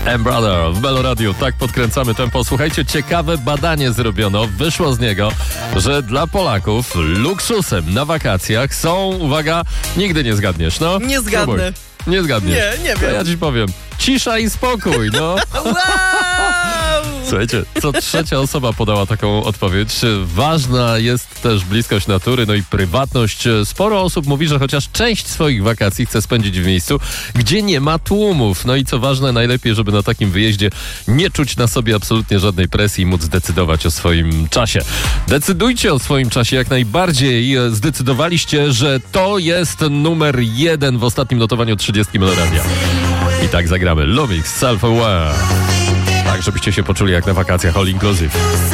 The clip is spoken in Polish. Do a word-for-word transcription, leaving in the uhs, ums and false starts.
M-Brother w Melo Radio. Tak podkręcamy tempo. Słuchajcie, ciekawe badanie zrobiono. Wyszło z niego, że dla Polaków luksusem na wakacjach są, uwaga, nigdy nie zgadniesz, no. Nie zgadnę. Spróbuj. Nie zgadniesz. Nie, nie wiem. To ja ci powiem. Cisza i spokój, no. Wow! Słuchajcie, co trzecia osoba podała taką odpowiedź. Ważna jest też bliskość natury, no i prywatność. Sporo osób mówi, że chociaż część swoich wakacji chce spędzić w miejscu, gdzie nie ma tłumów. No i co ważne, najlepiej, żeby na takim wyjeździe nie czuć na sobie absolutnie żadnej presji i móc decydować o swoim czasie. Decydujcie o swoim czasie jak najbardziej. Zdecydowaliście, że to jest numer jeden w ostatnim notowaniu trzydziestki Melo Radia. I tak zagramy Lumix, Self-Aware. Tak, żebyście się poczuli jak na wakacjach all inclusive.